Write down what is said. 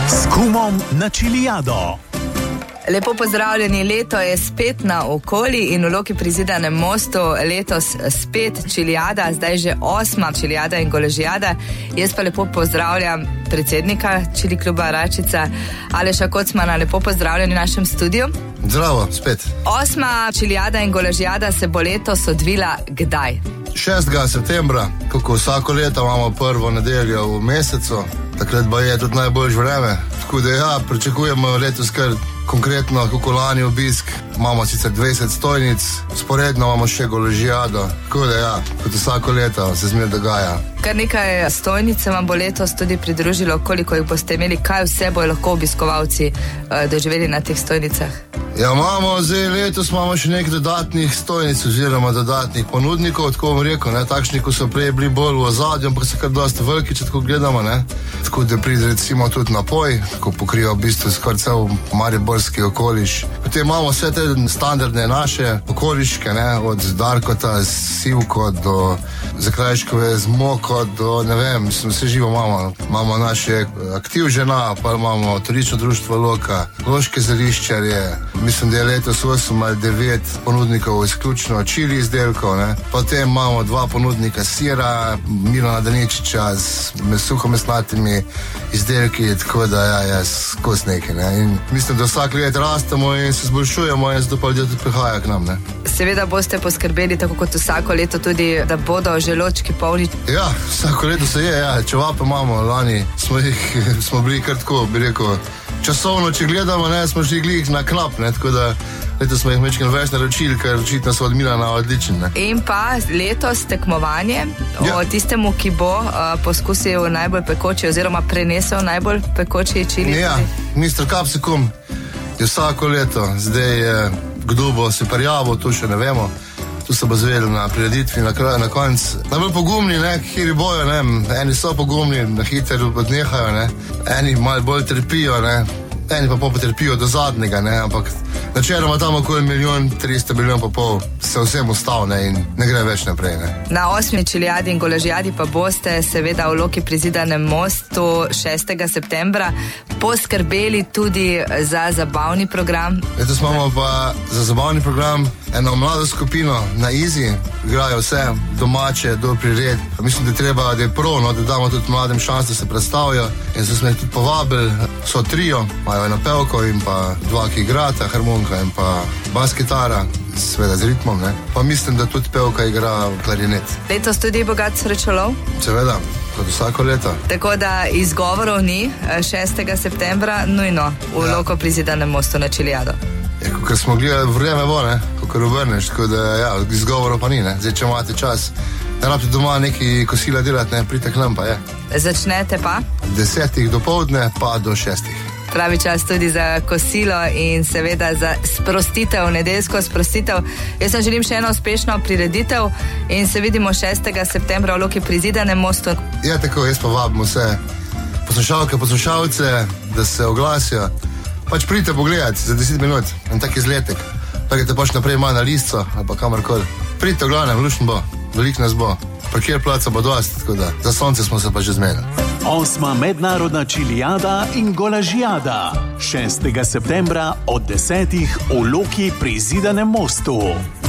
S kumom na Čilijado. Lepo pozdravljeni, leto je spet na okoli in v Loki pri Zidanem mostu letos spet Čilijada, zdaj že 8. Čilijada in Golažijada. Jaz pa lepo pozdravljam predsednika Čili kluba Račica, Aleša Kocmana, lepo pozdravljeni v našem studiu. Zdravo, spet. 8. Čilijada in Golažijada se bo letos odvila kdaj? 6. septembra, kako vsako leto imamo prvo nedeljo v mesecu, takrat pa je tudi najboljše vreme. Tako da ja, pričakujemo letos kar konkretno, kako lani obisk. Imamo sicer 20 stojnic, sporedno imamo še Golažijado. Tako da ja, kot vsako leto se zmeraj dogaja. Kar nekaj stojnic se vam bo letos tudi pridružilo, koliko jih boste imeli, kaj vse bojo lahko obiskovalci doživeli na teh stojnicah? Ja, letos imamo še nekaj dodatnih stojnic oziroma dodatnih ponudnikov, tako bom rekel, ne, takšni, ko so prej bili bolj v ozadju, ampak so kar dosti veliki, če tako gledamo, ne. Tako da pride recimo tudi napoj, ko pokriva v bistvu skoraj cel mariborski okoliš. Potem imamo vse te standardne naše okoliške, ne, od Darkota, Sivko do Zakrajškove, z Moko do, ne vem, mislim, vse živo imamo. Imamo naše Aktiv žena, pa imamo Turistično društvo Loka, Loške zeliščarje. Mislim, da je letos 8 ali 9 ponudnikov izključno čili izdelkov, ne. Potem imamo 2 ponudnika sira, Milana Daničiča z suhomesnatimi izdelki, tako da ja, skozi nekaj, ne. In mislim, da vsak let rastemo in se zboljšujemo in zato pa ljudje tudi prihajajo k nam, ne. Seveda boste poskrbeli, tako kot vsako leto tudi, da bodo želočki polni. Ja, vsako leto se je, ja, čevape imamo, lani smo bili kar tako, bi rekel, časovno, če gledamo, ne, smo šli glih na knap, ne, tako da letos smo jih večkrat več naročili, ker očitno so od Milana odlični, ne. In pa letos tekmovanje o tistemu, ki bo poskusil najbolj pekoči oziroma prenesel najbolj pekoči čili. Ja, Mr. Capsicum je vsako leto, zdaj kdo bo se prijavil, to še ne vemo. Tu se bo zvedel na prireditvi, na koncu. Najbolj pogumni, ne, kjer bojo, ne, eni so pogumni, na hitro odnehajo, ne, eni malo bolj trpijo, ne, eni pa potrpijo do zadnjega, ne, ampak načeloma tam okoli 1.300.000.000 se vsem ustav, ne, in ne gre več naprej, ne. Na 8. Čilijadi in Golažijadi pa boste seveda v Loki pri Zidanem mostu 6. septembra poskrbeli tudi za zabavni program. Letos imamo pa za zabavni program eno mlado skupino na Izi, igrajo vse domače, do prired. Mislim, da je prav, no, da damo tudi mladim šans, da se predstavijo. In so smo jih tudi povabili, so trio, imajo eno pevko in pa 2, ki igrata, harmonika in pa bas kitara, seveda z ritmom, ne. Pa mislim, da tudi pevka igra klarinet. Letos tudi bogat srečolov? Seveda, kot vsako leto. Tako da izgovorov ni 6. septembra nujno v Loko pri Zidanem mostu na Čilijado. Ker smo gledali vreme bo, ne, kakor obrneš, tako da ja, izgovorov pa ni, ne. Zdaj, če imate čas, ne rabite doma neki kosila delati, ne, pridite k nam pa je. Začnete pa? 10. dopoldne pa do 6. Pravi čas tudi za kosilo in seveda za sprostitev, nedeljsko sprostitev. Jaz vam želim še eno uspešno prireditev in se vidimo 6. septembra v Loki pri Zidanem mostu. Ja, tako, jaz pa vabim vse poslušalke, poslušalce, da se oglasijo. Pač pridite pogledati za 10 minut, en tak izletek. Pegajte pač naprej malo na Listco ali pa kamorkoli. Pridite v glavnem, lušno bo, veliko nas bo. Parkir placa bo dosti, tako da za sonce smo se pa že zmenili. 8. mednarodna Čilijada in Golažijada 6. septembra od 10. v Loki pri Zidanem mostu.